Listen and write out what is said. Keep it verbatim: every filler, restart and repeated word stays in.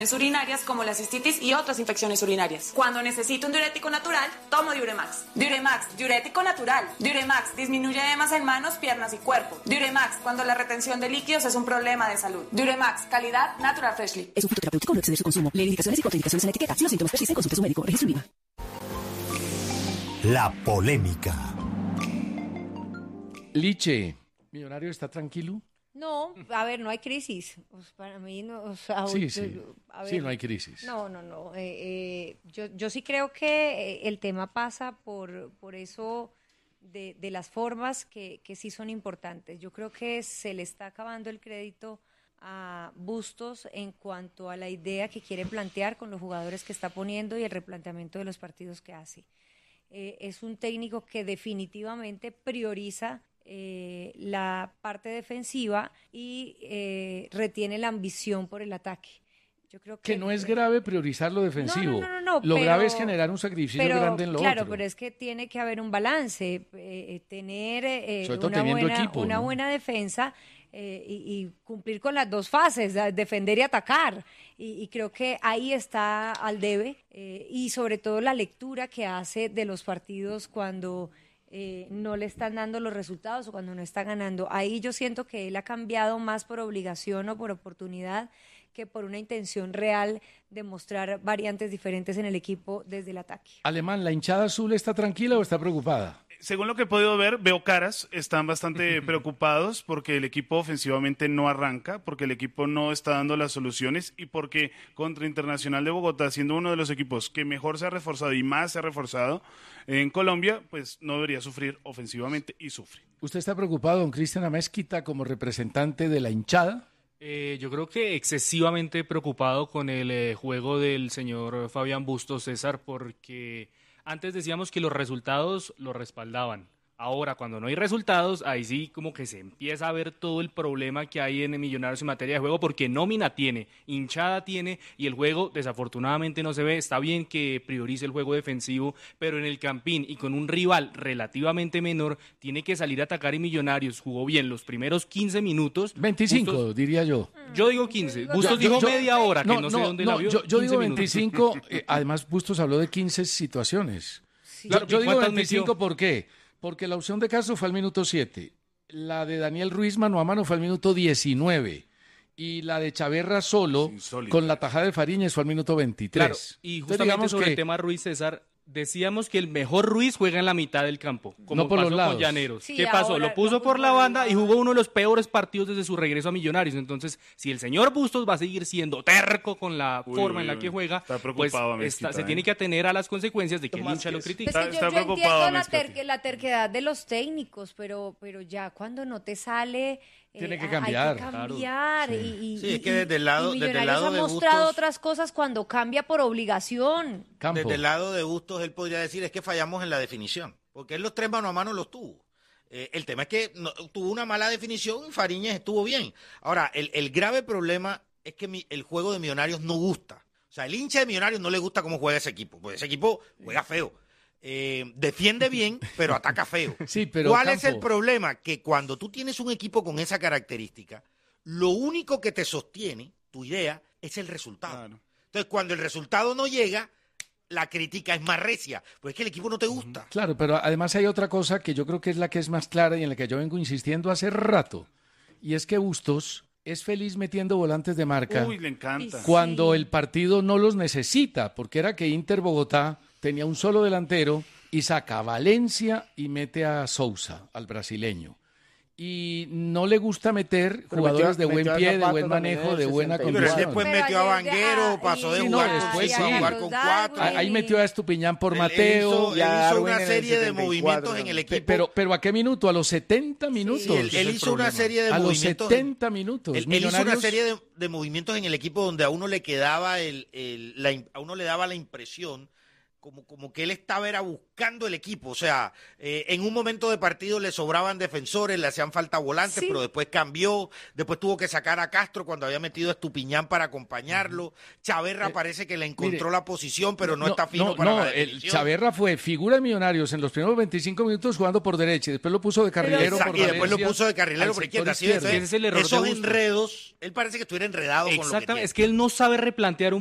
urinarias como la cistitis y otras infecciones urinarias. Cuando necesito un diurético natural, tomo Diuremax. Diuremax, diurético natural. Diuremax disminuye edemas en manos, piernas y cuerpo. Diuremax, cuando la retención de líquidos es un problema de salud. Diuremax, calidad Natural Freshly. Es un fitoterapéutico, no exceder su consumo. Lee indicaciones y contraindicaciones en la etiqueta. Si los síntomas persisten, consulte a su médico. Registro INVIMA. La polémica. Liche, ¿Millonario está tranquilo? No, a ver, no hay crisis. Pues para mí, no, o sea, Sí, sí, a ver, sí, no hay crisis. No, no, no. Eh, eh, yo, yo sí creo que el tema pasa por, por eso de, de las formas que, que sí son importantes. Yo creo que se le está acabando el crédito a Bustos en cuanto a la idea que quiere plantear con los jugadores que está poniendo y el replanteamiento de los partidos que hace. Eh, es un técnico que definitivamente prioriza Eh, la parte defensiva y eh, retiene la ambición por el ataque. Yo creo que, que no es grave priorizar lo defensivo. No, no, no, no, lo pero, grave es generar un sacrificio pero, grande en lo claro, otro. Claro, pero es que tiene que haber un balance, eh, tener eh, Sobre todo una, buena, equipo, una ¿no? buena defensa eh, y, y cumplir con las dos fases, defender y atacar. Y, y creo que ahí está al debe eh, y sobre todo la lectura que hace de los partidos cuando Eh, no le están dando los resultados o cuando no está ganando. Ahí yo siento que él ha cambiado más por obligación o por oportunidad que por una intención real de mostrar variantes diferentes en el equipo desde el ataque. Alemán, ¿la hinchada azul está tranquila o está preocupada? Según lo que he podido ver, veo caras, están bastante preocupados porque el equipo ofensivamente no arranca, porque el equipo no está dando las soluciones y porque contra Internacional de Bogotá, siendo uno de los equipos que mejor se ha reforzado y más se ha reforzado en Colombia, pues no debería sufrir ofensivamente y sufre. ¿Usted está preocupado, don Cristian Amezquita, como representante de la hinchada? Eh, yo creo que excesivamente preocupado con el eh, juego del señor Fabián Bustos, César, porque antes decíamos que los resultados lo respaldaban. Ahora, cuando no hay resultados, ahí sí como que se empieza a ver todo el problema que hay en Millonarios en materia de juego, porque nómina tiene, hinchada tiene, y el juego desafortunadamente no se ve. Está bien que priorice el juego defensivo, pero en el Campín y con un rival relativamente menor, tiene que salir a atacar y Millonarios jugó bien los primeros quince minutos. veinticinco, Bustos, diría yo. Yo digo quince. Bustos dijo yo, media hora, que no, no sé dónde no, la vio. Yo, yo digo minutos. veinticinco, eh, además Bustos habló de quince situaciones. Sí. Yo, yo digo veinticinco, metió? ¿por qué? Porque la opción de Castro fue al minuto siete, la de Daniel Ruiz mano a mano fue al minuto diecinueve y la de Chaverra solo con la tajada de Fariñez fue al minuto veintitrés. Claro, y justamente sobre que... el tema Ruiz, César, decíamos que el mejor Ruiz juega en la mitad del campo, como no por pasó los lados. con Llaneros. Sí, ¿Qué pasó? ahora Lo puso lo por puso la por banda la y banda. jugó uno de los peores partidos desde su regreso a Millonarios. Entonces, si el señor Bustos va a seguir siendo terco con la Uy, forma uy, en la uy. que juega, Está pues preocupado, está- Mezquita, se ¿eh? tiene que atener a las consecuencias de que el Más hincha que lo eso. critique. Está- Pues que está yo, yo preocupado, entiendo la, Mezquita. ter- la terquedad de los técnicos, pero, pero ya cuando no te sale... eh, Tiene que hay cambiar, que claro. cambiar. Sí. Y, y- Sí, es y- que desde el lado- y desde el Millonarios lado ha de mostrado Bustos- otras cosas cuando cambia por obligación. Campo. Desde el lado de Bustos, él podría decir es que fallamos en la definición, porque él los tres mano a mano los tuvo. Eh, el tema es que no, tuvo una mala definición y Fariñez estuvo bien. Ahora, el, el grave problema es que mi, el juego de Millonarios no gusta. O sea, el hincha de Millonarios no le gusta cómo juega ese equipo, porque ese equipo juega feo. Eh, defiende bien, pero ataca feo. Sí, pero, ¿Cuál Campo, es el problema? Que cuando tú tienes un equipo con esa característica, lo único que te sostiene, tu idea, es el resultado. Claro. Entonces, cuando el resultado no llega, la crítica es más recia, pues es que el equipo no te gusta. Claro, pero además hay otra cosa que yo creo que es la que es más clara y en la que yo vengo insistiendo hace rato, y es que Bustos es feliz metiendo volantes de marca Uy, le encanta. cuando Sí. el partido no los necesita, porque era que Inter Bogotá tenía un solo delantero y saca a Valencia y mete a Sousa, al brasileño. Y no le gusta meter Pero jugadores metió- de buen metió a pie, de Zapata buen también en manejo, el de buena sesenta y Pero él condición. después Pero metió a ayer de- Vanguero, ah, pasó de y- Sí, no, jugar después con sí. seis a jugar con cuatro. Ahí ahí metió a Estupiñán por Él- Mateo. Él hizo, él y a hizo Darwin una en el serie de setenta y movimientos cuatro, en el ¿no? equipo. Pero, pero ¿a qué minuto? A los setenta minutos. Sí, él, ese él es el hizo una problema. serie de a los movimientos. setenta minutos. Él, él hizo una Millonarios- serie de, de movimientos en el equipo donde a uno le quedaba el, el- la, im- a uno le daba la impresión como, como que él estaba era buscando el equipo. O sea, eh, en un momento de partido le sobraban defensores, le hacían falta volantes, Sí. pero después cambió. Después tuvo que sacar a Castro cuando había metido a Estupiñán para acompañarlo. Chaverra Eh, parece que le encontró mire, la posición, pero no, está fino no, para no, la el definición. Chaverra fue figura de Millonarios en los primeros veinticinco minutos jugando por derecha y después lo puso de carrilero Exacto, por y después lo Valencia puso de carrilero al por sector izquierda. Así izquierdo. es, Ese es el error de esos Bustos. enredos, él parece que estuviera enredado con lo que Exactamente, tiene. es que él no sabe replantear un